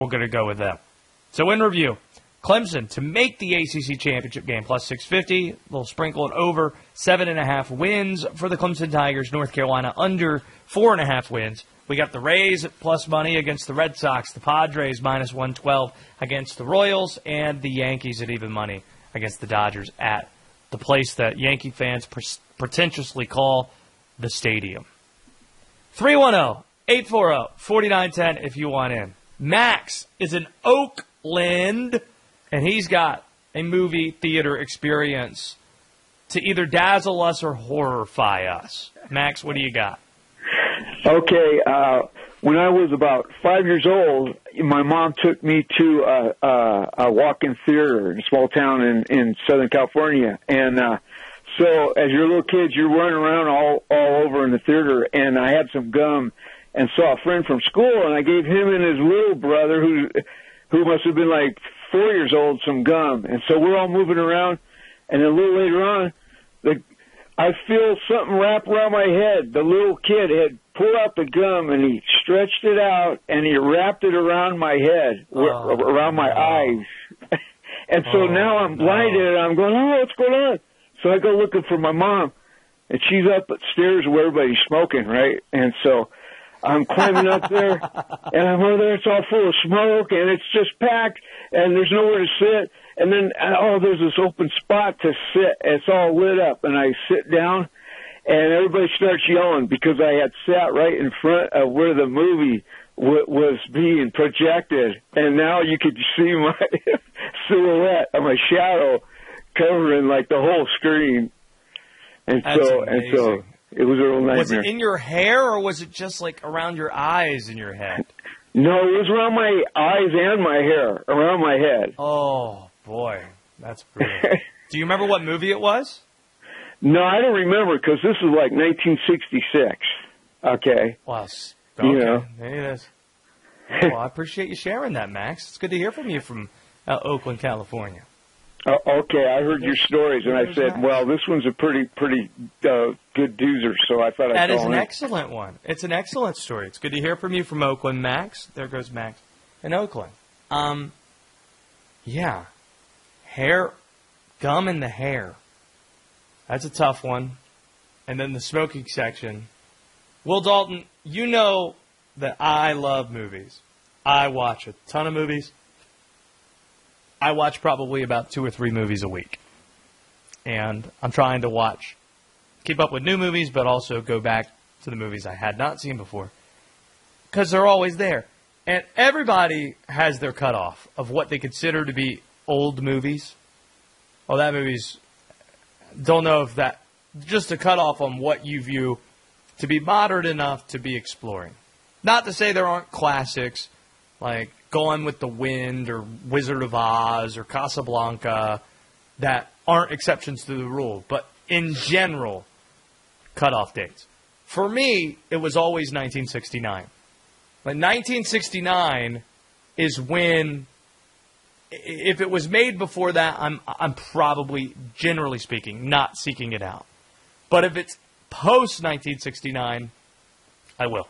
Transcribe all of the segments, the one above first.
we're going to go with them. So in review, Clemson to make the ACC championship game, plus 650. They'll sprinkle it over 7.5 wins for the Clemson Tigers. North Carolina under 4.5 wins. We got the Rays at plus money against the Red Sox. The Padres minus 112 against the Royals. And the Yankees at even money against the Dodgers at the place that Yankee fans pretentiously call the stadium. 310-840-4910 if you want in. Max is in Oakland. And he's got a movie theater experience to either dazzle us or horrify us. Max, what do you got? Okay, when I was about 5 years old, my mom took me to a walk-in theater in a small town in Southern California. And so as you're little kids, you're running around all over in the theater, and I had some gum and saw a friend from school, and I gave him and his little brother, who must have been like 4 years old, some gum. And so we're all moving around, and a little later on, I feel something wrap around my head. The little kid had pulled out the gum, and he stretched it out, and he wrapped it around my head, around my eyes. And so now I'm blinded, and I'm going, what's going on? So I go looking for my mom, and she's up upstairs where everybody's smoking, right? And so I'm climbing up there, and I'm over there. It's all full of smoke, and it's just packed, and there's nowhere to sit. And then, there's this open spot to sit. It's all lit up, and I sit down, and everybody starts yelling because I had sat right in front of where the movie was being projected, and now you could see my silhouette of my shadow covering like the whole screen. And so it was a real nightmare. Was it in your hair, or was it just like around your eyes in your head? No, it was around my eyes and my hair, around my head. Oh, boy. That's brutal. Do you remember what movie it was? No, I don't remember, because this is like 1966. Okay. Well, okay. You know. Maybe it is. Well, I appreciate you sharing that, Max. It's good to hear from you from Oakland, California. Okay, I heard your stories, and I said, well, this one's a pretty good doozer, so I thought I'd call in. That is an excellent one. It's an excellent story. It's good to hear from you from Oakland, Max. There goes Max in Oakland. Yeah. Hair, gum in the hair. That's a tough one. And then the smoking section. Will Dalton, you know that I love movies. I watch a ton of movies. I watch probably about 2 or 3 movies a week. And I'm trying to keep up with new movies, but also go back to the movies I had not seen before. Because they're always there. And everybody has their cutoff of what they consider to be old movies. Oh, that movie's... Don't know if that... Just a cutoff on what you view to be modern enough to be exploring. Not to say there aren't classics like Gone with the Wind or Wizard of Oz or Casablanca that aren't exceptions to the rule. But in general, cutoff dates. For me, it was always 1969. But 1969 is when, if it was made before that, I'm probably, generally speaking, not seeking it out. But if it's post-1969, I will.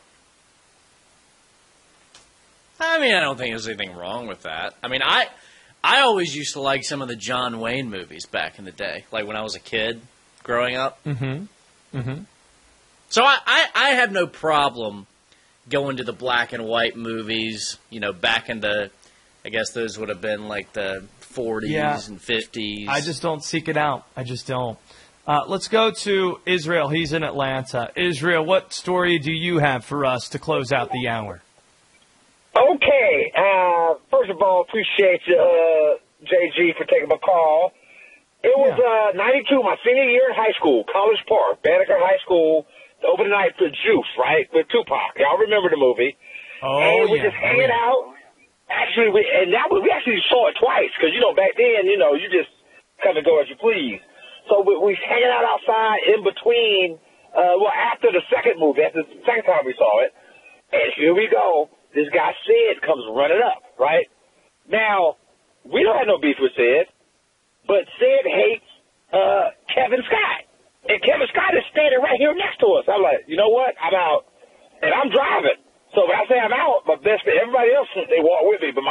I mean, I don't think there's anything wrong with that. I mean, I always used to like some of the John Wayne movies back in the day, like when I was a kid growing up. Mm-hmm. Mm-hmm. So I have no problem going to the black and white movies, back in the, I guess those would have been like the 40s and 50s. I just don't seek it out. I just don't. Let's go to Israel. He's in Atlanta. Israel, what story do you have for us to close out the hour? Okay. First of all, appreciate you, JG, for taking my call. It was 92, my senior year in high school, College Park, Banneker High School, the opening night for Juice, right, with Tupac. Y'all remember the movie. Oh, and we just hanging out. Actually, we actually saw it twice, because, back then, you just come and go as you please. So we hanging out outside in between, after the second movie, after the second time we saw it, and here we go. This guy Sid comes running up, right? Now, we don't have no beef with Sid, but Sid hates Kevin Scott. And Kevin Scott is standing right here next to us. I'm like, you know what? I'm out. And I'm driving. So when I say I'm out, my best friend, everybody else, they walk with me, but